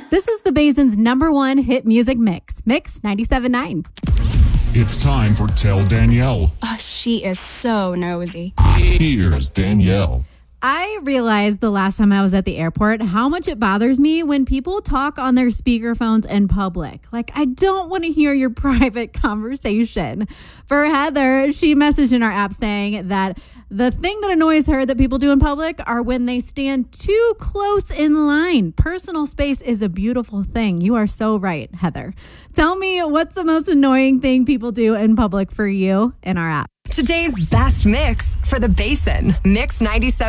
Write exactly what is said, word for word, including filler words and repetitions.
This is the Basin's number one hit music mix, Mix ninety-seven point nine. It's time for Tell Danielle. Oh, she is so nosy. Here's Danielle. I realized the last time I was at the airport how much it bothers me when people talk on their speakerphones in public. Like, I don't want to hear your private conversation. For Heather, she messaged in our app saying that the thing that annoys her that people do in public are when they stand too close in line. Personal space is a beautiful thing. You are so right, Heather. Tell me, what's the most annoying thing people do in public for you in our app? Today's best mix for the Basin. Mix ninety-seven.